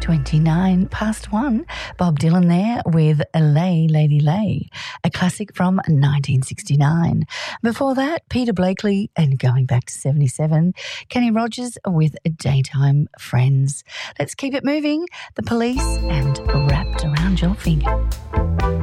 29 past 1. Bob Dylan there with Lay, Lady Lay, a classic from 1969. Before that, Peter Blakely, and going back to 77, Kenny Rogers with Daytime Friends. Let's keep it moving. The Police and Wrapped Around Your Finger.